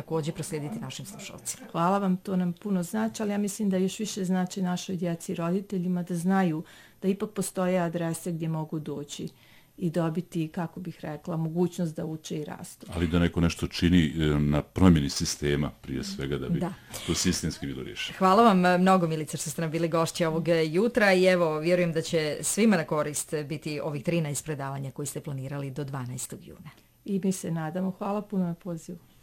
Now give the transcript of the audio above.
također proslijediti našim slušalcima? Hvala vam, to nam puno znači, ali ja mislim da još više znači našoj djeci i roditeljima da znaju da ipak postoje adrese gdje mogu doći i dobiti, kako bih rekla, mogućnost da uče i rastu. Ali da neko nešto čini na promjeni sistema, prije svega, da bi to sistemski bilo riješeno. Hvala vam mnogo, Milice, što ste nam bili gošći ovog jutra i evo, vjerujem da će svima na korist biti ovih 13 predavanja koji ste planirali do 12. juna. I mi se nadamo. Hvala puno na pozivu.